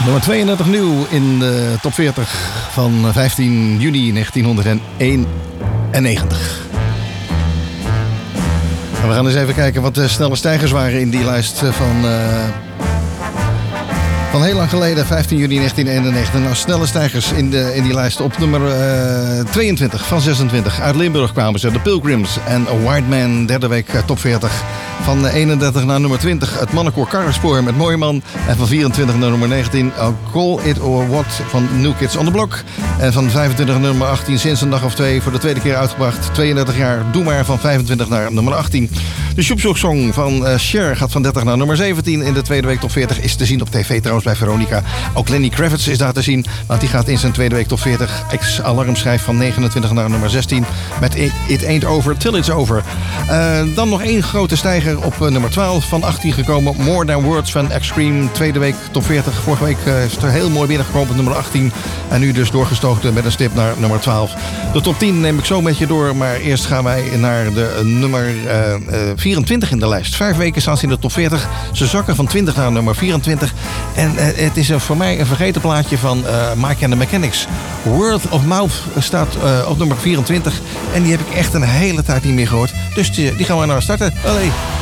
Nummer 32 nieuw in de top 40 van 15 juni 1991. En we gaan eens even kijken wat de snelle stijgers waren in die lijst van heel lang geleden, 15 juni 1991. Nou, snelle stijgers in die lijst. Op nummer 22 van 26. Uit Limburg kwamen ze. The Pilgrims en A White Man. Derde week top 40. Van 31 naar nummer 20. Het mannenkoor Karrespoor met Mooie Man. En van 24 naar nummer 19. Call It Or What van New Kids on the Block. En van 25 naar nummer 18. Sinds een dag of twee voor de tweede keer uitgebracht. 32 jaar. Doe maar van 25 naar nummer 18. De Shoepzoek-song van Cher gaat van 30 naar nummer 17. In de tweede week top 40 is te zien op tv trouwens bij Veronica. Ook Lenny Kravitz is daar te zien. Want die gaat in zijn tweede week top 40 ex-alarmschijf van 29 naar nummer 16. Met It Ain't Over Till It's Over. Dan nog één grote stijger op nummer 12 van 18 gekomen. More Than Words van Extreme. Tweede week top 40. Vorige week is het er heel mooi binnengekomen op nummer 18. En nu dus doorgestoken met een stip naar nummer 12. De top 10 neem ik zo met je door. Maar eerst gaan wij naar de nummer 24 in de lijst. 5 weken staan ze in de top 40. Ze zakken van 20 naar nummer 24. En het is voor mij een vergeten plaatje van Mike and the Mechanics. Word of Mouth staat op nummer 24. En die heb ik echt een hele tijd niet meer gehoord. Dus die gaan we nou starten. Allee.